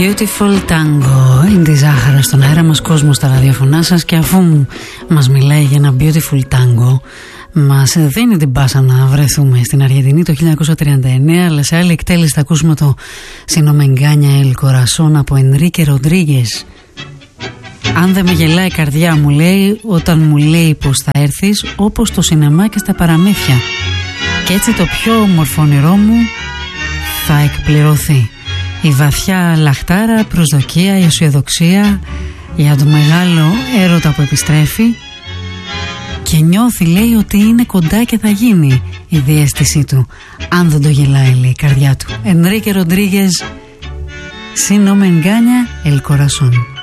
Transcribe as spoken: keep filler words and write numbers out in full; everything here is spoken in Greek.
Beautiful Tango είναι τη Ζάχαρα στον αέρα μας, κόσμο στα ραδιοφωνά σας. Και αφού μας μιλάει για ένα Beautiful Tango, μας δίνει την πάσα να βρεθούμε στην Αργεντινή το χίλια εννιακόσια τριάντα εννέα, αλλά σε άλλη εκτέλεση θα ακούσουμε το Σινομενγκάνια El Corazón από Ενρίκε Ροντρίγκες. Αν δεν με γελάει η καρδιά μου, λέει, όταν μου λέει πως θα έρθεις, όπως το σινεμά και στα παραμύθια, και έτσι το πιο όμορφο όνειρό μου θα εκπληρωθεί. Η βαθιά λαχτάρα, προσδοκία, η αισιοδοξία για το μεγάλο έρωτα που επιστρέφει, και νιώθει, λέει, ότι είναι κοντά και θα γίνει η διαίσθησή του. Αν δεν το γελάει, λέει, η καρδιά του. Ενρίκε Ροντρίγκες, Σινομενγκάνια El Corazón.